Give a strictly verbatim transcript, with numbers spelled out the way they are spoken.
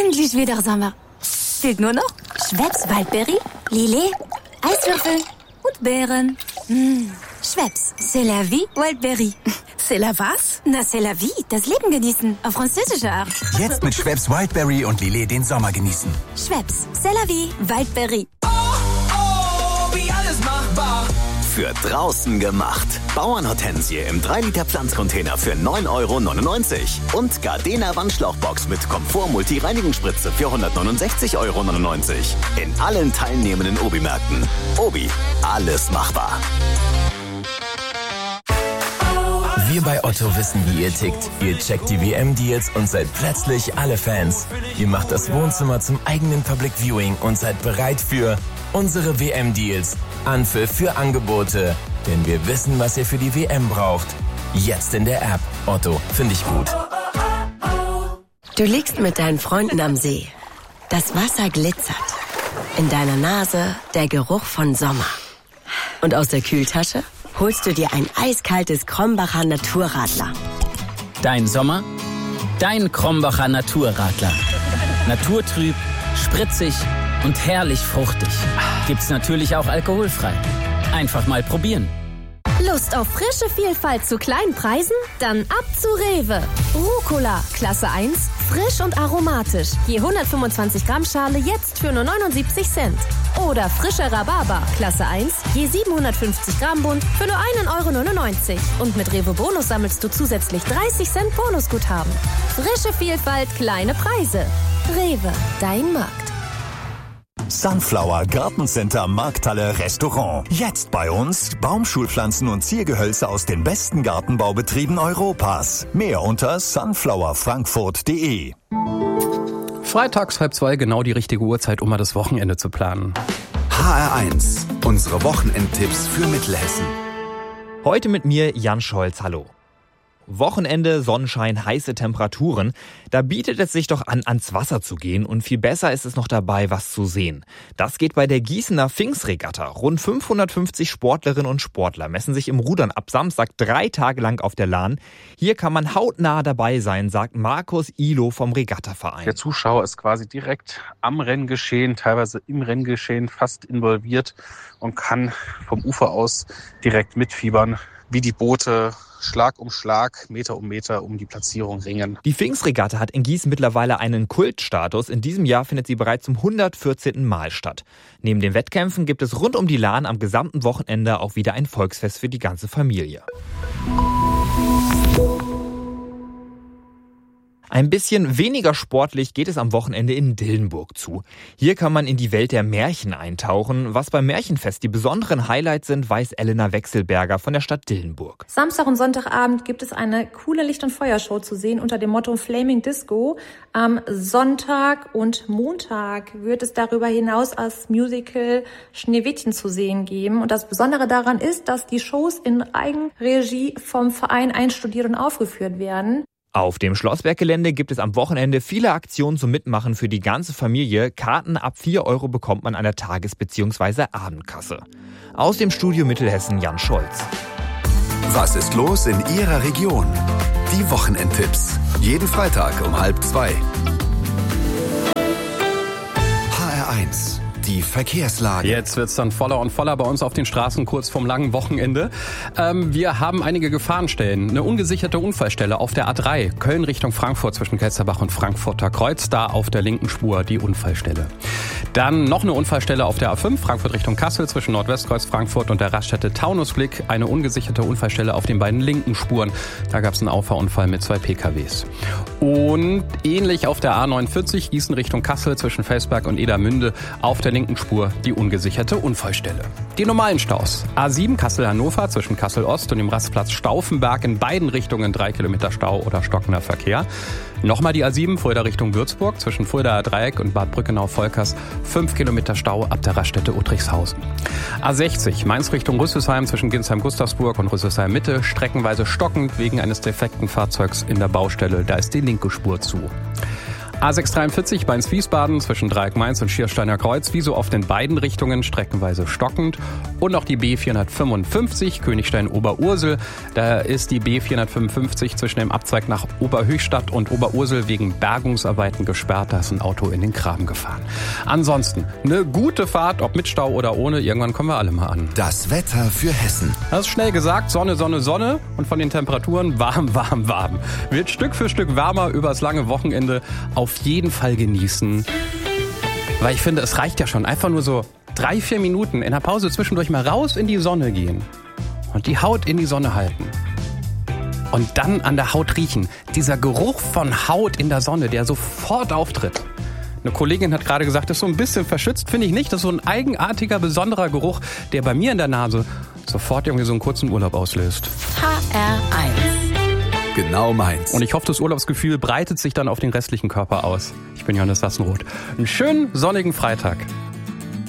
Endlich wieder Sommer. Fehlt nur noch Schweppes Waldbeere, Lillet, Eiswürfel und Beeren. Mmh. Schweppes, c'est la vie, Wildberry. C'est la was? Na, c'est la vie, das Leben genießen, auf französische Art. Jetzt mit Schweppes Wildberry und Lillet den Sommer genießen. Schweppes, c'est la vie, Wildberry. Oh, oh, wie alles machbar. Für draußen gemacht. Bauernhortensie im drei Liter Pflanzcontainer für neun Euro neunundneunzig. Und Gardena Wandschlauchbox mit Komfort-Multi-Reinigungsspritze für hundertneunundsechzig Euro neunundneunzig. In allen teilnehmenden Obi-Märkten. Obi, alles machbar. Wir bei Otto wissen, wie ihr tickt. Ihr checkt die W M-Deals und seid plötzlich alle Fans. Ihr macht das Wohnzimmer zum eigenen Public Viewing und seid bereit für unsere W M-Deals. Anpfiff für Angebote. Denn wir wissen, was ihr für die W M braucht. Jetzt in der App. Otto, finde ich gut. Du liegst mit deinen Freunden am See. Das Wasser glitzert. In deiner Nase der Geruch von Sommer. Und aus der Kühltasche holst du dir ein eiskaltes Krombacher Naturradler. Dein Sommer? Dein Krombacher Naturradler. Naturtrüb, spritzig und herrlich fruchtig. Gibt's natürlich auch alkoholfrei. Einfach mal probieren. Lust auf frische Vielfalt zu kleinen Preisen? Dann ab zu Rewe. Rucola, Klasse eins, frisch und aromatisch. Je hundertfünfundzwanzig Gramm Schale jetzt für nur neunundsiebzig Cent. Oder frischer Rhabarber, Klasse eins, je siebenhundertfünfzig Gramm Bund für nur einen Euro neunundneunzig. Und mit Rewe Bonus sammelst du zusätzlich dreißig Cent Bonusguthaben. Frische Vielfalt, kleine Preise. Rewe, dein Markt. Sunflower Gartencenter Markthalle Restaurant. Jetzt bei uns Baumschulpflanzen und Ziergehölze aus den besten Gartenbaubetrieben Europas. Mehr unter sunflower frankfurt punkt de. Freitags halb zwei, genau die richtige Uhrzeit, um mal das Wochenende zu planen. H R eins, unsere Wochenendtipps für Mittelhessen. Heute mit mir Jan Scholz, hallo. Wochenende, Sonnenschein, heiße Temperaturen. Da bietet es sich doch an, ans Wasser zu gehen und viel besser ist es noch dabei, was zu sehen. Das geht bei der Gießener Pfingstregatta. Rund fünfhundertfünfzig Sportlerinnen und Sportler messen sich im Rudern ab Samstag drei Tage lang auf der Lahn. Hier kann man hautnah dabei sein, sagt Markus Ilo vom Regattaverein. Der Zuschauer ist quasi direkt am Renngeschehen, teilweise im Renngeschehen fast involviert und kann vom Ufer aus direkt mitfiebern, wie die Boote Schlag um Schlag, Meter um Meter um die Platzierung ringen. Die Pfingstregatta hat in Gießen mittlerweile einen Kultstatus. In diesem Jahr findet sie bereits zum hundertvierzehnten Mal statt. Neben den Wettkämpfen gibt es rund um die Lahn am gesamten Wochenende auch wieder ein Volksfest für die ganze Familie. Ein bisschen weniger sportlich geht es am Wochenende in Dillenburg zu. Hier kann man in die Welt der Märchen eintauchen. Was beim Märchenfest die besonderen Highlights sind, weiß Elena Wechselberger von der Stadt Dillenburg. Samstag und Sonntagabend gibt es eine coole Licht- und Feuershow zu sehen unter dem Motto Flaming Disco. Am Sonntag und Montag wird es darüber hinaus als Musical Schneewittchen zu sehen geben. Und das Besondere daran ist, dass die Shows in Eigenregie vom Verein einstudiert und aufgeführt werden. Auf dem Schlossberggelände gibt es am Wochenende viele Aktionen zum Mitmachen für die ganze Familie. Karten ab vier Euro bekommt man an der Tages- bzw. Abendkasse. Aus dem Studio Mittelhessen Jan Scholz. Was ist los in Ihrer Region? Die Wochenendtipps. Jeden Freitag um halb zwei. H R eins. Die Verkehrslage. Jetzt wird's dann voller und voller bei uns auf den Straßen kurz vorm langen Wochenende. Ähm, wir haben einige Gefahrenstellen. Eine ungesicherte Unfallstelle auf der A drei, Köln Richtung Frankfurt zwischen Ketzerbach und Frankfurter Kreuz. Da auf der linken Spur die Unfallstelle. Dann noch eine Unfallstelle auf der A fünf, Frankfurt Richtung Kassel zwischen Nordwestkreuz Frankfurt und der Raststätte Taunusblick. Eine ungesicherte Unfallstelle auf den beiden linken Spuren. Da gab's einen Auffahrunfall mit zwei P K Ws. Und ähnlich auf der A neunundvierzig, Gießen Richtung Kassel zwischen Felsberg und Edermünde. Auf der linken Spur die ungesicherte Unfallstelle. Die normalen Staus. A sieben Kassel-Hannover zwischen Kassel-Ost und dem Rastplatz Stauffenberg in beiden Richtungen drei Kilometer Stau oder stockender Verkehr. Nochmal die A sieben Fulda Richtung Würzburg zwischen Fuldaer Dreieck und Bad Brückenau-Volkers fünf Kilometer Stau ab der Raststätte Uttrichshausen. A sechzig Mainz Richtung Rüsselsheim zwischen Ginsheim-Gustavsburg und Rüsselsheim-Mitte streckenweise stockend wegen eines defekten Fahrzeugs in der Baustelle. Da ist die linke Spur zu. A sechs dreiundvierzig Mainz-Wiesbaden zwischen Dreieck Mainz und Schiersteiner Kreuz, wie so oft in beiden Richtungen, streckenweise stockend. Und auch die B vierhundertfünfundfünfzig Königstein-Oberursel. Da ist die B vierhundertfünfundfünfzig zwischen dem Abzweig nach Oberhöchstadt und Oberursel wegen Bergungsarbeiten gesperrt. Da ist ein Auto in den Graben gefahren. Ansonsten eine gute Fahrt, ob mit Stau oder ohne. Irgendwann kommen wir alle mal an. Das Wetter für Hessen. Das ist schnell gesagt. Sonne, Sonne, Sonne. Und von den Temperaturen warm, warm, warm. Wird Stück für Stück wärmer übers lange Wochenende. Auf jeden Fall genießen. Weil ich finde, es reicht ja schon. Einfach nur so drei, vier Minuten in der Pause zwischendurch mal raus in die Sonne gehen. Und die Haut in die Sonne halten. Und dann an der Haut riechen. Dieser Geruch von Haut in der Sonne, der sofort auftritt. Eine Kollegin hat gerade gesagt, das ist so ein bisschen verschützt. Finde ich nicht. Das ist so ein eigenartiger, besonderer Geruch, der bei mir in der Nase sofort irgendwie so einen kurzen Urlaub auslöst. H R eins. Genau meins. Und ich hoffe, das Urlaubsgefühl breitet sich dann auf den restlichen Körper aus. Ich bin Johannes Sassenroth. Einen schönen sonnigen Freitag.